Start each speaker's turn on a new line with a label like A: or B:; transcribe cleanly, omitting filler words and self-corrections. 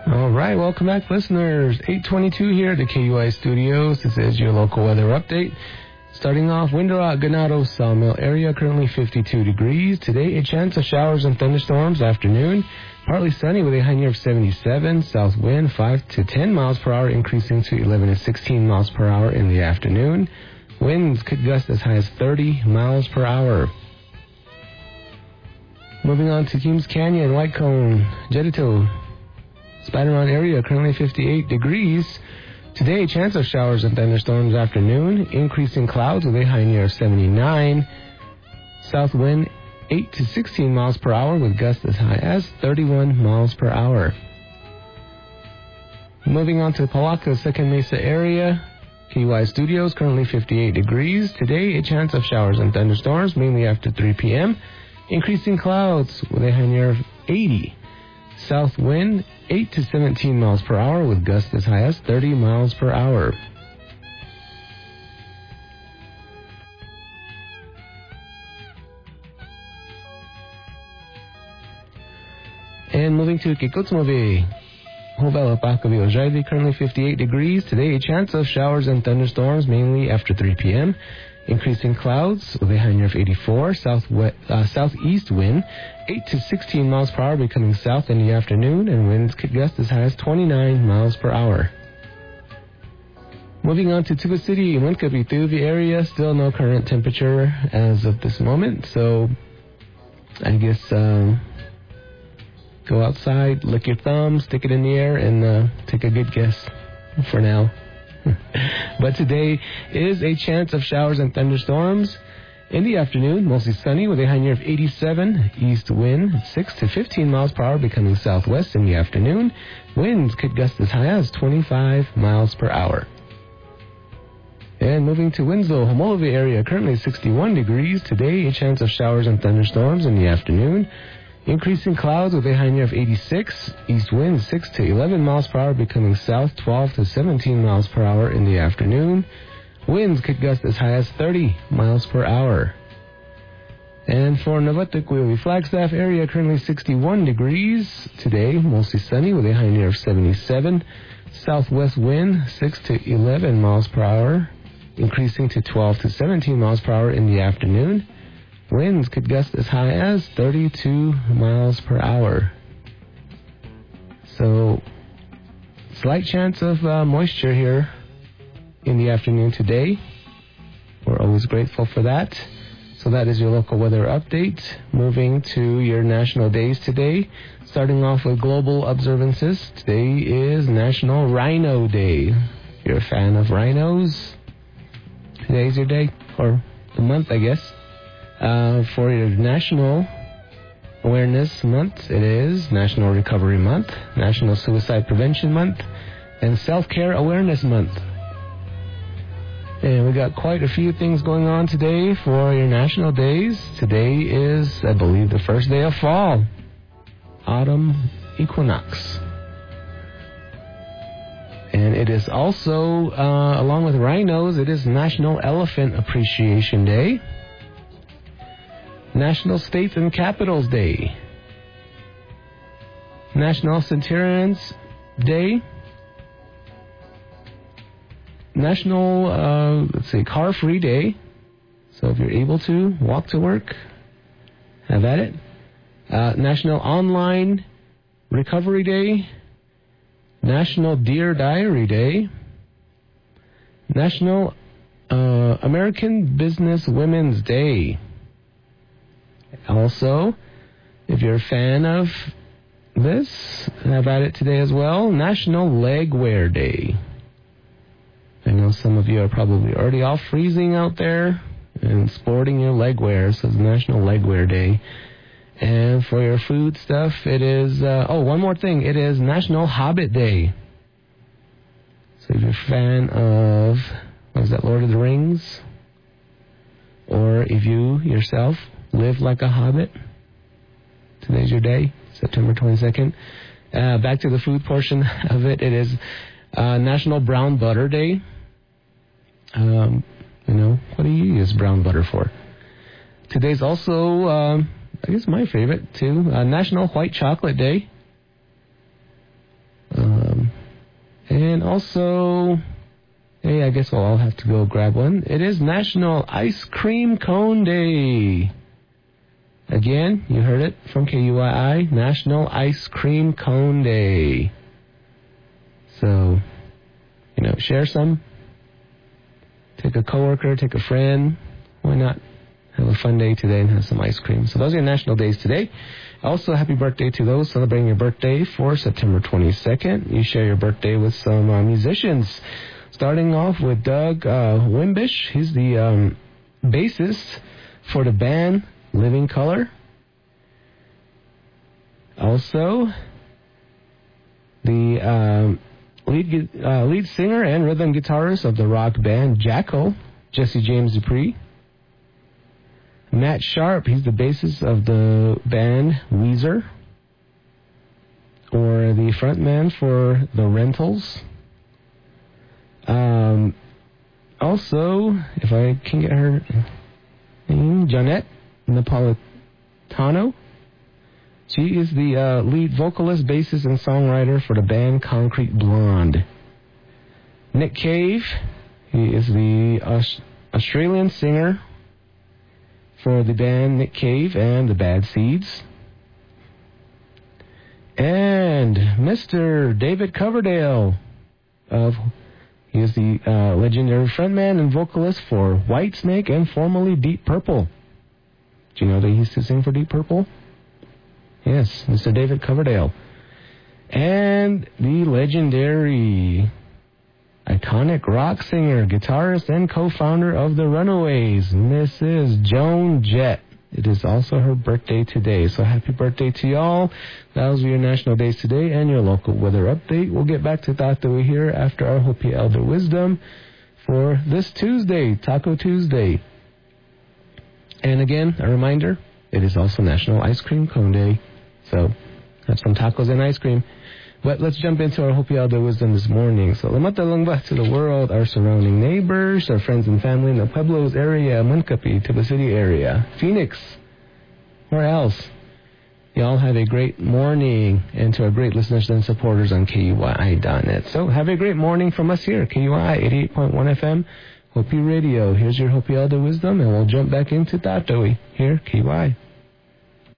A: All right, welcome back, listeners. 8:22 here at the KUI studios. This is your local weather update. Starting off, Window Ganado Sawmill area, currently 52 degrees. Today, a chance of showers and thunderstorms afternoon. Partly sunny with a high near of 77. South wind 5 to 10 miles per hour, increasing to 11 to 16 miles per hour in the afternoon. Winds could gust as high as 30 miles per hour. Moving on to Keams Canyon, Whitecone, Jedito, Spider-Man area, currently 58 degrees. Today, chance of showers and thunderstorms afternoon. Increasing clouds with a high near of 79. South wind 8 to 16 miles per hour with gusts as high as 31 miles per hour. Moving on to Palaca, Second Mesa area, KUI Studios, currently 58 degrees. Today, a chance of showers and thunderstorms, mainly after 3 p.m. Increasing clouds with a high near of 80. South wind 8 to 17 miles per hour with gusts as high as 30 miles per hour. And moving to Kikotsuma Bay, Hobel, Pacaville, Jaivi, currently 58 degrees. Today, a chance of showers and thunderstorms, mainly after 3 p.m. Increasing clouds with a high near of 84. Southeast wind 8 to 16 miles per hour, becoming south in the afternoon, and winds could gust as high as 29 miles per hour. Moving on to Tuba City, Winkapi-Tuvi area, still no current temperature as of this moment, so I guess go outside, lick your thumb, stick it in the air, and take a good guess for now. But today is a chance of showers and thunderstorms. In the afternoon, mostly sunny with a high near of 87. East wind 6 to 15 miles per hour, becoming southwest in the afternoon. Winds could gust as high as 25 miles per hour. And moving to Winslow, Homolova area, currently 61 degrees. Today, a chance of showers and thunderstorms in the afternoon. Increasing clouds with a high near of 86. East wind 6 to 11 miles per hour, becoming south 12 to 17 miles per hour in the afternoon. Winds could gust as high as 30 miles per hour. And for Navatukwiwi, Flagstaff area, currently 61 degrees. Today, mostly sunny with a high near of 77. Southwest wind 6 to 11 miles per hour, increasing to 12 to 17 miles per hour in the afternoon. Winds could gust as high as 32 miles per hour. So, slight chance of moisture here in the afternoon today. We're always grateful for that. So that is your local weather update. Moving to your national days today. Starting off with global observances. Today is National Rhino Day. If you're a fan of rhinos, today's your day, or the month, I guess. For your National Awareness Month, it is National Recovery Month, National Suicide Prevention Month, and Self-Care Awareness Month. And we got quite a few things going on today for your national days. Today is, I believe, the first day of fall, autumn equinox. And it is also, along with rhinos, it is National Elephant Appreciation Day, National States and Capitals Day, National Centurions Day, National, Car-Free Day. So if you're able to walk to work, have at it. National Online Recovery Day, National Dear Diary Day, National American Business Women's Day. Also, if you're a fan of this, have at it today as well, National Legwear Day. I know some of you are probably already all freezing out there and sporting your legwear, so it's National Legwear Day. And for your food stuff, it is, one more thing, it is National Hobbit Day. So if you're a fan of, Lord of the Rings, or if you yourself live like a hobbit, today's your day, September 22nd. Back to the food portion of it, it is National Brown Butter Day. What do you use brown butter for? Today's also, I guess my favorite too, National White Chocolate Day. And also, hey, I guess we'll all have to go grab one. It is National Ice Cream Cone Day. Again, you heard it from KUII, National Ice Cream Cone Day. So, share some. Take a coworker, take a friend. Why not have a fun day today and have some ice cream? So those are your national days today. Also, happy birthday to those celebrating your birthday for September 22nd. You share your birthday with some musicians. Starting off with Doug Wimbish. He's the bassist for the band Living Color. Also, the lead singer and rhythm guitarist of the rock band Jackal, Jesse James Dupree. Matt Sharp, he's the bassist of the band Weezer, or the frontman for The Rentals. Also, if I can get her name, Janette Napolitano. She is the lead vocalist, bassist, and songwriter for the band Concrete Blonde. Nick Cave, he is the Australian singer for the band Nick Cave and the Bad Seeds. And Mr. David Coverdale, he is the legendary frontman and vocalist for Whitesnake and formerly Deep Purple. Do you know that he used to sing for Deep Purple? Yes, Mr. David Coverdale. And the legendary, iconic rock singer, guitarist, and co-founder of the Runaways, Mrs. Joan Jett. It is also her birthday today, so happy birthday to y'all. Those are your national days today and your local weather update. We'll get back to Tato here after our Hopi Elder Wisdom for this Tuesday, Taco Tuesday. And again, a reminder, it is also National Ice Cream Cone Day, so have some tacos and ice cream. But let's jump into our Hopi Elder Wisdom this morning. So, lamatalong ba to the world, our surrounding neighbors, our friends and family in the Pueblos area, Mancapi, Tuba City area, Phoenix, where else? Y'all have a great morning, and to our great listeners and supporters on KUII.net. So, have a great morning from us here, KUII 88.1 FM, Hopi Radio. Here's your Hopi Elder Wisdom, and we'll jump back into Tatoi here, KUII.